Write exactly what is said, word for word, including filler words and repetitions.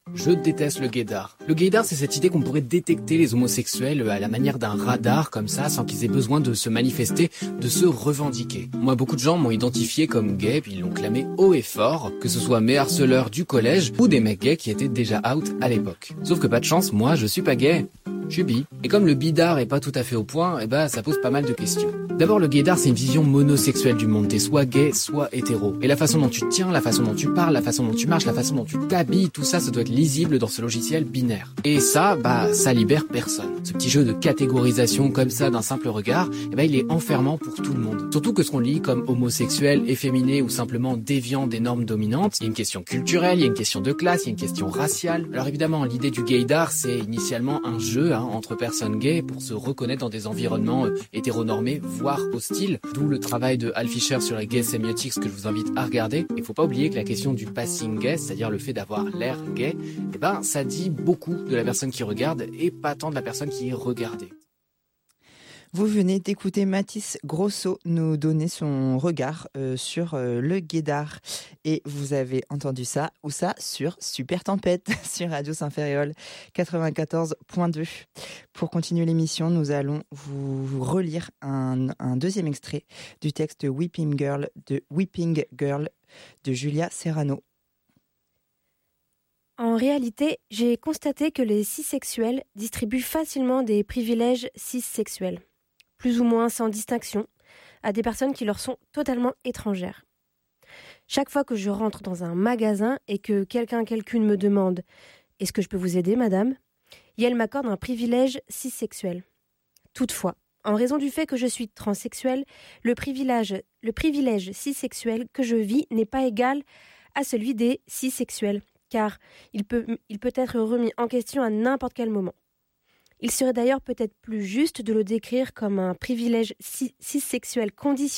Je déteste le gaydar. Le gaydar, c'est cette idée qu'on pourrait détecter les homosexuels à la manière d'un radar, comme ça, sans qu'ils aient besoin de se manifester, de se revendiquer. Moi, beaucoup de gens m'ont identifié comme gay, puis ils l'ont clamé haut et fort, que ce soit mes harceleurs du collège ou des mecs gays qui étaient déjà out à l'époque. Sauf que pas de chance, moi, je suis pas gay. Je suis bi. Et comme le bidar est pas tout à fait au point, eh ben, ça pose pas mal de questions. D'abord, le gaydar, c'est une vision monosexuelle du monde. T'es soit gay, soit hétéro. Et la façon dont tu te tiens, la façon dont tu parles, la façon dont tu marches, la façon dont tu t'habilles, tout ça, ça doit être lisible dans ce logiciel binaire. Et ça, bah, ça libère personne. Ce petit jeu de catégorisation comme ça d'un simple regard, eh ben, il est enfermant pour tout le monde. Surtout que ce qu'on lit comme homosexuel, efféminé ou simplement déviant des normes dominantes, il y a une question culturelle, il y a une question de classe, il y a une question raciale. Alors évidemment, l'idée du gaydar, c'est initialement un jeu, hein, entre personnes gays pour se reconnaître dans des environnements euh, hétéronormés, voire hostiles. D'où le travail de Hal Fisher sur les gay semiotics que je vous invite à regarder. Il faut pas oublier que la question du passing gay, c'est-à-dire le fait d'avoir l'air gay, eh ben, ça dit beaucoup de la personne qui regarde et pas tant de la personne qui est regardée. Vous venez d'écouter Mathis Grosso nous donner son regard euh, sur euh, le gaydar. Et vous avez entendu ça, ou ça, sur Super Tempête, sur Radio Saint-Ferréol quatre-vingt-quatorze point deux. Pour continuer l'émission, nous allons vous, vous relire un, un deuxième extrait du texte Weeping Girl de Weeping Girl de Julia Serrano. En réalité, j'ai constaté que les cissexuels distribuent facilement des privilèges cissexuels, plus ou moins sans distinction, à des personnes qui leur sont totalement étrangères. Chaque fois que je rentre dans un magasin et que quelqu'un, quelqu'une me demande « Est-ce que je peux vous aider, madame ?», et elle m'accorde un privilège cissexuel. Toutefois, en raison du fait que je suis transsexuelle, le privilège, le privilège cissexuel que je vis n'est pas égal à celui des cissexuels, car il peut, il peut être remis en question à n'importe quel moment. Il serait d'ailleurs peut-être plus juste de le décrire comme un privilège cissexuel conditionnel